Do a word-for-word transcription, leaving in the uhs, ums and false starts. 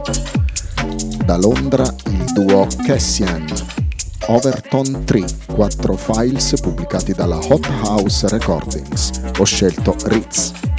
Da Londra il duo Cassian, Overton tre, quattro files pubblicati dalla Hot House Recordings. Ho scelto Ritz.